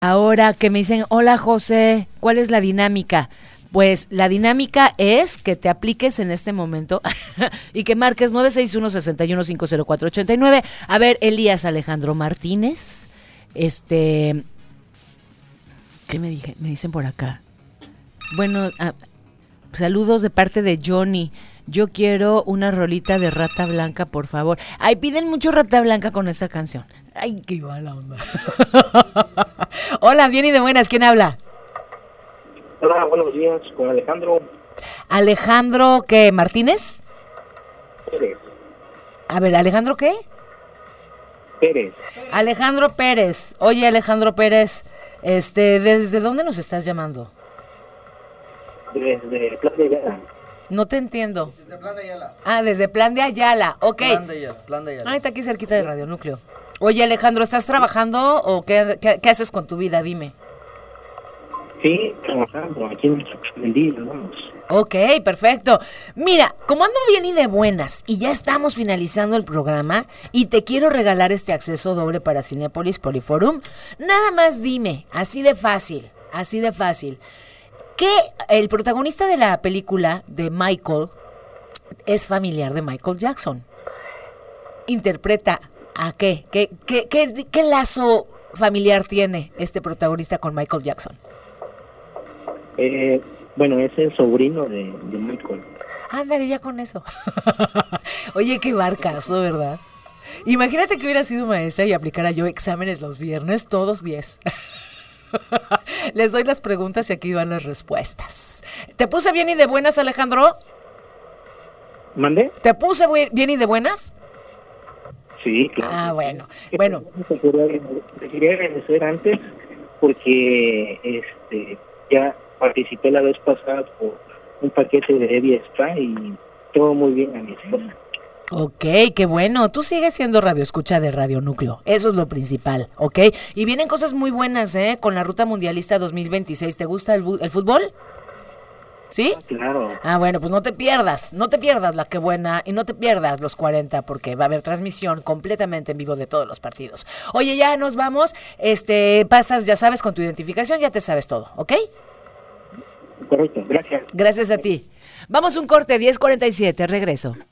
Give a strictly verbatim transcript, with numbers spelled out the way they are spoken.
Ahora que me dicen, hola José, ¿cuál es la dinámica? Pues la dinámica es que te apliques en este momento y que marques nueve seis uno, seis uno cinco cero cuatro ocho nueve. A ver, Elías Alejandro Martínez, este, ¿qué me dije? Me dicen por acá. Bueno, ah, saludos de parte de Johnny. Yo quiero una rolita de Rata Blanca, por favor. Ay, piden mucho Rata Blanca con esa canción. Ay, qué mala onda. Hola, bien y de buenas, ¿quién habla? Hola, buenos días, con Alejandro. Alejandro, ¿qué? ¿Martínez? Pérez. A ver, ¿Alejandro qué? Pérez. Alejandro Pérez. Oye, Alejandro Pérez, este, ¿desde dónde nos estás llamando? Desde Plan de Ayala. No te entiendo. Desde Plan de Ayala. Ah, desde Plan de Ayala, ok. Plan de Ayala, Plan de Ayala. Ah, está aquí cerquita de Radio Núcleo. Oye, Alejandro, ¿estás trabajando o qué, qué, qué haces con tu vida? Dime. Sí, trabajando aquí en el día, vamos. Ok, perfecto. Mira, como ando bien y de buenas y ya estamos finalizando el programa y te quiero regalar este acceso doble para Cinépolis Poliforum, nada más dime, así de fácil, así de fácil, que el protagonista de la película de Michael es familiar de Michael Jackson. Interpreta a qué, qué, qué, qué, qué lazo familiar tiene este protagonista con Michael Jackson. Eh, bueno, es el sobrino de, de Michael. Ándale ya con eso. Oye, qué barcazo, ¿verdad? Imagínate que hubiera sido maestra y aplicara yo exámenes los viernes, todos diez. Les doy las preguntas y aquí van las respuestas. ¿Te puse bien y de buenas, Alejandro? ¿Mande? ¿Te puse bien y de buenas? Sí, claro. Ah, bueno. Bueno. Te quería agradecer antes porque este ya participé la vez pasada por un paquete de Heavy Spa y todo muy bien a mi esposa. Ok, qué bueno. Tú sigues siendo radioescucha de Radio Núcleo. Eso es lo principal, ¿ok? Y vienen cosas muy buenas, ¿eh? Con la Ruta Mundialista dos mil veintiséis. ¿Te gusta el, el fútbol? ¿Sí? Claro. Ah, bueno, pues no te pierdas, no te pierdas la que buena y no te pierdas los cuarenta porque va a haber transmisión completamente en vivo de todos los partidos. Oye, ya nos vamos, este, pasas, ya sabes, con tu identificación, ya te sabes todo, ¿ok? Correcto, gracias. Gracias a ti. Vamos un corte, diez cuarenta y siete, regreso.